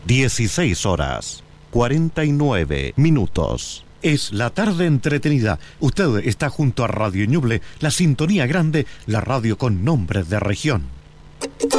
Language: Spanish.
16 horas, 49 minutos. Es la tarde entretenida. Usted está junto a Radio Ñuble, la sintonía grande, la radio con nombre de región.